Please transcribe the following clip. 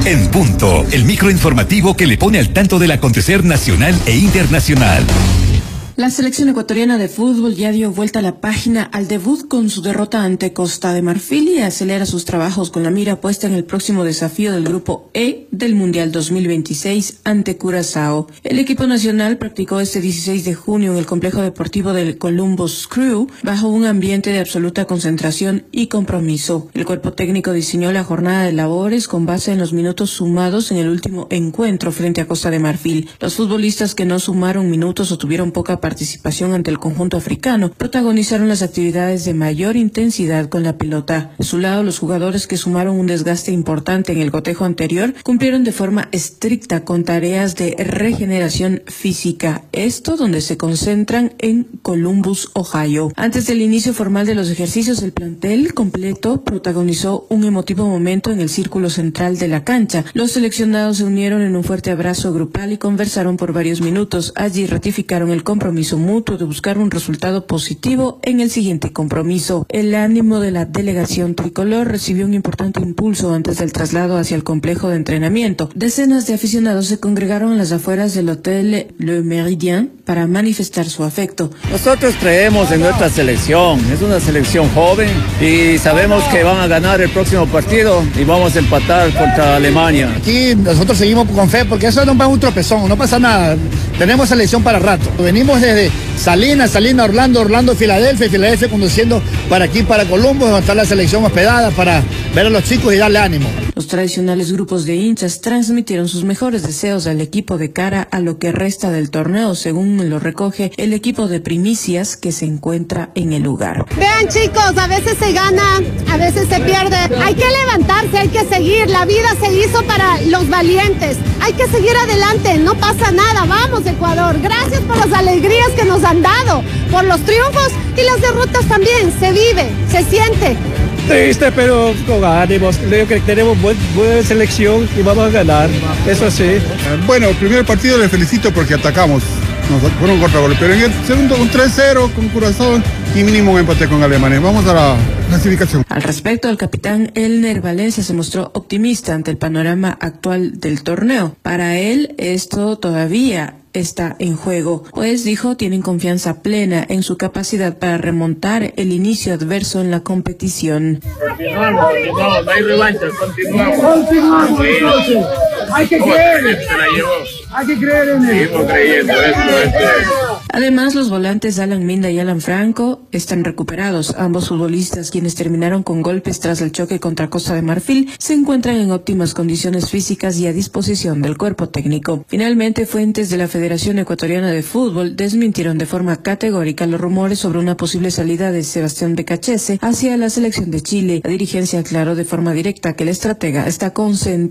En punto, el microinformativo que le pone al tanto del acontecer nacional e internacional. La selección ecuatoriana de fútbol ya dio vuelta a la página al debut con su derrota ante Costa de Marfil y acelera sus trabajos con la mira puesta en el próximo desafío del Grupo E del Mundial 2026 ante Curazao. El equipo nacional practicó este 16 de junio en el complejo deportivo del Columbus Crew bajo un ambiente de absoluta concentración y compromiso. El cuerpo técnico diseñó la jornada de labores con base en los minutos sumados en el último encuentro frente a Costa de Marfil. Los futbolistas que no sumaron minutos o tuvieron poca participación ante el conjunto africano protagonizaron las actividades de mayor intensidad con la pelota. De su lado, los jugadores que sumaron un desgaste importante en el cotejo anterior cumplieron de forma estricta con tareas de regeneración física, esto donde se concentran en Columbus, Ohio. Antes del inicio formal de los ejercicios, el plantel completo protagonizó un emotivo momento en el círculo central de la cancha. Los seleccionados se unieron en un fuerte abrazo grupal y conversaron por varios minutos. Allí ratificaron el compromiso mutuo de buscar un resultado positivo en el siguiente compromiso. El ánimo de la delegación tricolor recibió un importante impulso antes del traslado hacia el complejo de entrenamiento. Decenas de aficionados se congregaron en las afueras del Hotel Le Méridien para manifestar su afecto. Nosotros creemos en nuestra selección, es una selección joven y sabemos que van a ganar el próximo partido y vamos a empatar contra Alemania. Aquí nosotros seguimos con fe porque eso no es un tropezón, no pasa nada, tenemos selección para rato. Venimos desde Salinas, Orlando, Filadelfia conduciendo para aquí, para Columbus, donde está la selección hospedada para ver a los chicos y darle ánimo. Los tradicionales grupos de hinchas transmitieron sus mejores deseos al equipo de cara a lo que resta del torneo, según lo recoge el equipo de primicias que se encuentra en el lugar. Vean chicos, a veces se gana, a veces se pierde. Hay que levantarse, hay que seguir. La vida se hizo para los valientes. Hay que seguir adelante, no pasa nada. Vamos Ecuador, gracias por las alegrías que nos han dado, por los triunfos y las derrotas también. Se vive, se siente. Triste, pero con ánimos. Creo que tenemos buena selección y vamos a ganar, eso sí. Bueno, el primer partido les felicito porque atacamos, nos fueron contragolpes, pero en el segundo un 3-0 con Curazao y mínimo un empate con Alemania. Vamos a la clasificación. Al respecto, el capitán Elner Valencia se mostró optimista ante el panorama actual del torneo. Para él, esto todavía está en juego, pues dijo tienen confianza plena en su capacidad para remontar el inicio adverso en la competición. Continuamos, no hay revancha, continuamos. Hay que creer. Hay que creer en él. Seguimos creyendo esto. Además, los volantes Alan Minda y Alan Franco están recuperados. Ambos futbolistas, quienes terminaron con golpes tras el choque contra Costa de Marfil, se encuentran en óptimas condiciones físicas y a disposición del cuerpo técnico. Finalmente, fuentes de la Federación Ecuatoriana de Fútbol desmintieron de forma categórica los rumores sobre una posible salida de Sebastián Becachese hacia la selección de Chile. La dirigencia aclaró de forma directa que el estratega está concentrado